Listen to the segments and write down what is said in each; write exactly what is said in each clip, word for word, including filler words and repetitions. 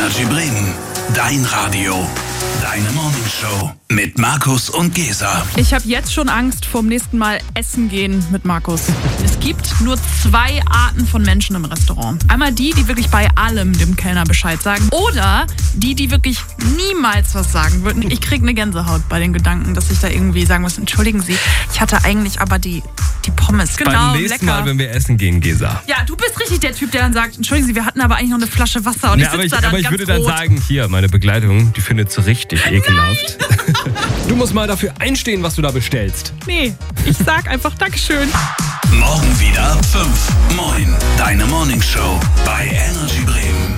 Energy Bremen, dein Radio, deine Morningshow mit Markus und Gesa. Ich habe jetzt schon Angst vorm nächsten Mal essen gehen mit Markus. Es gibt nur zwei Arten von Menschen im Restaurant. Einmal die, die wirklich bei allem dem Kellner Bescheid sagen. Oder die, die wirklich niemals was sagen würden. Ich kriege eine Gänsehaut bei den Gedanken, dass ich da irgendwie sagen muss, entschuldigen Sie, ich hatte eigentlich aber die, die Pommes. Genau, beim nächsten lecker. Mal, wenn wir essen gehen, Gesa. Ja, du bist richtig der Typ, der dann sagt, entschuldigen Sie, wir hatten aber eigentlich noch eine Flasche Wasser. Und ja, ich aber ich, da dann aber ich ganz würde dann rot. sagen, hier, meine Begleitung, die findet es richtig ekelhaft. Du musst mal dafür einstehen, was du da bestellst. Nee, ich sag einfach Dankeschön. Morgen wieder fünf. Moin, deine Morningshow bei Energy Bremen.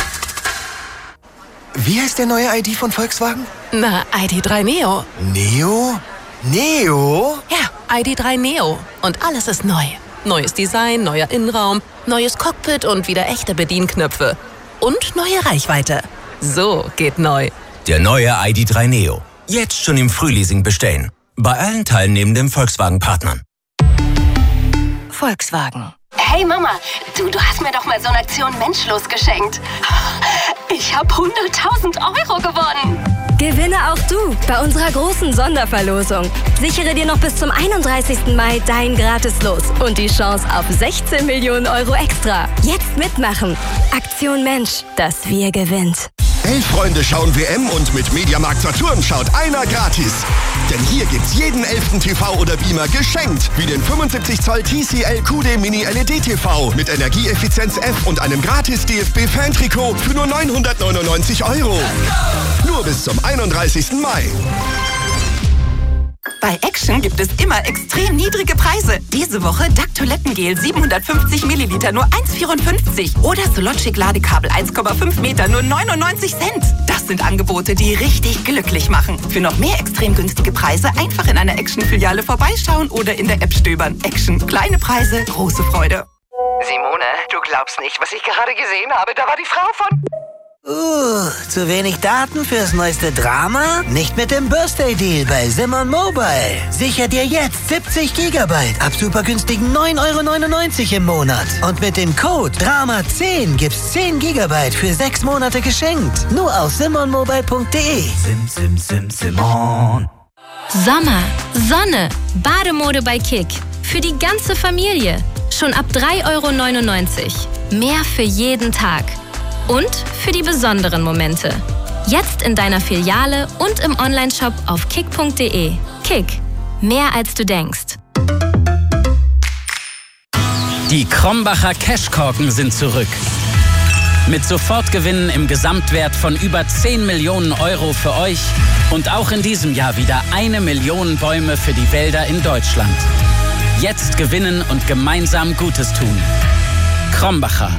Wie heißt der neue I D von Volkswagen? Na, I D drei Neo. Neo? Neo? Ja, I D drei Neo. Und alles ist neu. Neues Design, neuer Innenraum, neues Cockpit und wieder echte Bedienknöpfe. Und neue Reichweite. So geht neu. Der neue I D drei Neo. Jetzt schon im Frühleasing bestellen. Bei allen teilnehmenden Volkswagen-Partnern. Volkswagen. Hey Mama, du, du hast mir doch mal so eine Aktion Menschlos geschenkt. Ich habe hunderttausend Euro gewonnen. Gewinne auch du bei unserer großen Sonderverlosung. Sichere dir noch bis zum einunddreißigsten Mai dein Gratis-Los und die Chance auf sechzehn Millionen Euro extra. Jetzt mitmachen. Aktion Mensch, das Wir gewinnt. Elf Freunde schauen W M und mit Mediamarkt Saturn schaut einer gratis. Denn hier gibt's jeden elften T V oder Beamer geschenkt. Wie den fünfundsiebzig Zoll T C L Q D Mini L E D T V mit Energieeffizienz F und einem gratis D F B-Fan-Trikot für nur neunhundertneunundneunzig Euro. Nur bis zum einunddreißigsten Mai. Bei Action gibt es immer extrem niedrige Preise. Diese Woche Duck Toilettengel siebenhundertfünfzig Milliliter nur eins Komma vierundfünfzig oder Sologic Ladekabel eins Komma fünf Meter nur neunundneunzig Cent. Das sind Angebote, die richtig glücklich machen. Für noch mehr extrem günstige Preise einfach in einer Action-Filiale vorbeischauen oder in der App stöbern. Action. Kleine Preise, große Freude. Simone, du glaubst nicht, was ich gerade gesehen habe. Da war die Frau von... Uh, zu wenig Daten fürs neueste Drama? Nicht mit dem Birthday Deal bei Simon Mobile. Sicher dir jetzt siebzig Gigabyte ab super günstigen neun Euro neunundneunzig im Monat. Und mit dem Code Drama zehn gibt's zehn Gigabyte für sechs Monate geschenkt. Nur auf simon mobile punkt de. Sim, sim, sim, Simon. Sommer, Sonne, Bademode bei Kick. Für die ganze Familie. Schon ab drei Euro neunundneunzig. Mehr für jeden Tag. Und für die besonderen Momente. Jetzt in deiner Filiale und im Onlineshop auf kick punkt de. Kick. Mehr als du denkst. Die Krombacher Cashkorken sind zurück. Mit Sofortgewinnen im Gesamtwert von über zehn Millionen Euro für euch und auch in diesem Jahr wieder eine Million Bäume für die Wälder in Deutschland. Jetzt gewinnen und gemeinsam Gutes tun. Krombacher.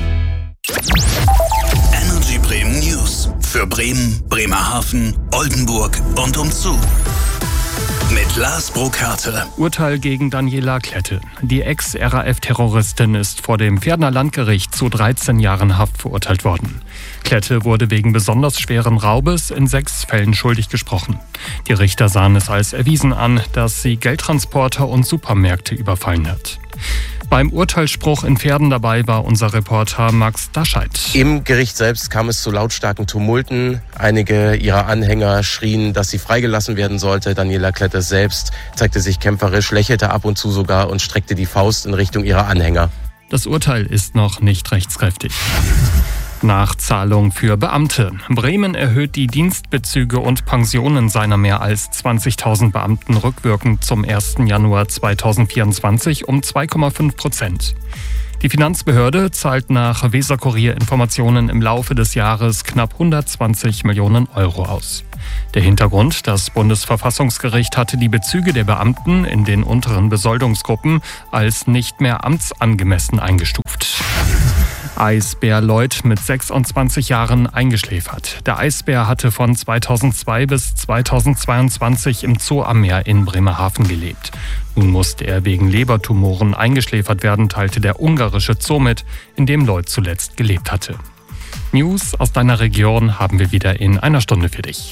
Energy Bremen News für Bremen, Bremerhaven, Oldenburg und umzu. Mit Lars Burkhardt. Urteil gegen Daniela Klette. Die Ex-R A F-Terroristin ist vor dem Pferdner Landgericht zu dreizehn Jahren Haft verurteilt worden. Klette wurde wegen besonders schweren Raubes in sechs Fällen schuldig gesprochen. Die Richter sahen es als erwiesen an, dass sie Geldtransporter und Supermärkte überfallen hat. Beim Urteilsspruch in Pferden dabei war unser Reporter Max Dascheid. Im Gericht selbst kam es zu lautstarken Tumulten. Einige ihrer Anhänger schrien, dass sie freigelassen werden sollte. Daniela Klette selbst zeigte sich kämpferisch, lächelte ab und zu sogar und streckte die Faust in Richtung ihrer Anhänger. Das Urteil ist noch nicht rechtskräftig. Nachzahlung für Beamte. Bremen erhöht die Dienstbezüge und Pensionen seiner mehr als zwanzigtausend Beamten rückwirkend zum ersten Januar zweitausendvierundzwanzig um zwei Komma fünf Prozent. Die Finanzbehörde zahlt nach Weser-Kurier-Informationen im Laufe des Jahres knapp hundertzwanzig Millionen Euro aus. Der Hintergrund: Das Bundesverfassungsgericht hatte die Bezüge der Beamten in den unteren Besoldungsgruppen als nicht mehr amtsangemessen eingestuft. Eisbär Lloyd mit sechsundzwanzig Jahren eingeschläfert. Der Eisbär hatte von zweitausendzwei bis zweitausendzweiundzwanzig im Zoo am Meer in Bremerhaven gelebt. Nun musste er wegen Lebertumoren eingeschläfert werden, teilte der ungarische Zoo mit, in dem Lloyd zuletzt gelebt hatte. News aus deiner Region haben wir wieder in einer Stunde für dich.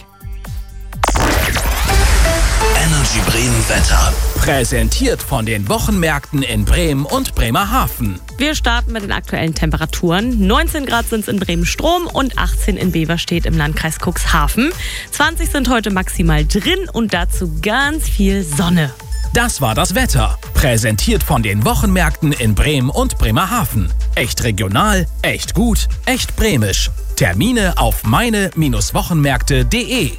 Energy Bremen Wetter. Präsentiert von den Wochenmärkten in Bremen und Bremerhaven. Wir starten mit den aktuellen Temperaturen. neunzehn Grad sind es in Bremen-Strom und achtzehn in Beverstedt im Landkreis Cuxhaven. zwanzig sind heute maximal drin und dazu ganz viel Sonne. Das war das Wetter. Präsentiert von den Wochenmärkten in Bremen und Bremerhaven. Echt regional, echt gut, echt bremisch. Termine auf meine Wochenmärkte punkt de.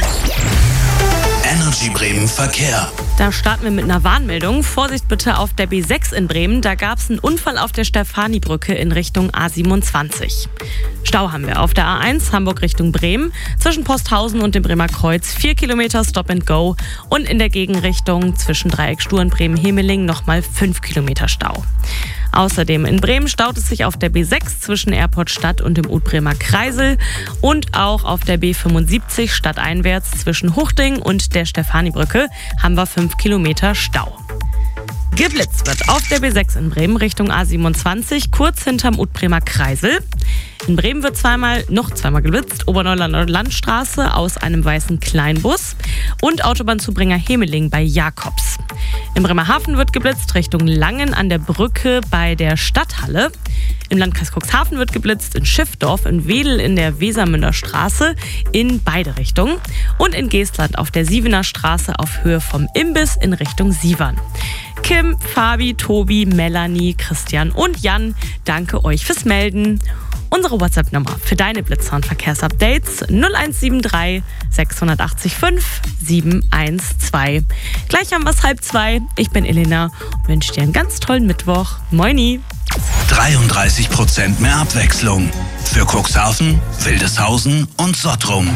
Energy Bremen Verkehr. Da starten wir mit einer Warnmeldung. Vorsicht bitte auf der B sechs in Bremen. Da gab es einen Unfall auf der Stefani-Brücke in Richtung A siebenundzwanzig. Stau haben wir auf der A eins Hamburg Richtung Bremen. Zwischen Posthausen und dem Bremer Kreuz vier Kilometer Stop and Go. Und in der Gegenrichtung zwischen Dreieckstuhl und Bremen-Hemeling nochmal fünf Kilometer Stau. Außerdem in Bremen staut es sich auf der B sechs zwischen Airport Stadt und dem Utbremer Kreisel und auch auf der B fünfundsiebzig stadteinwärts zwischen Huchting und der Stefani-Brücke haben wir fünf Kilometer Stau. Geblitzt wird auf der B sechs in Bremen Richtung A siebenundzwanzig, kurz hinterm Utbremer Kreisel. In Bremen wird zweimal, noch zweimal geblitzt, Oberneulander Landstraße aus einem weißen Kleinbus und Autobahnzubringer Hemeling bei Jakobs. In Bremerhaven wird geblitzt Richtung Langen an der Brücke bei der Stadthalle. Im Landkreis Cuxhaven wird geblitzt in Schiffdorf, in Wedel in der Wesermünder Straße in beide Richtungen und in Geestland auf der Sievener Straße auf Höhe vom Imbiss in Richtung Sievern. Kim, Fabi, Tobi, Melanie, Christian und Jan, danke euch fürs Melden. Unsere WhatsApp-Nummer für deine Blitzer- und Verkehrsupdates null eins sieben drei sechs acht fünf sieben eins zwei. Gleich haben wir es halb zwei. Ich bin Elena und wünsche dir einen ganz tollen Mittwoch. Moini! dreiunddreißig Prozent mehr Abwechslung. Für Cuxhaven, Wildeshausen und Sottrum.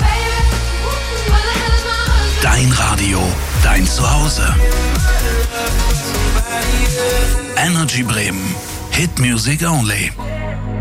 Dein Radio, dein Zuhause. Energy Bremen. Hit Music Only.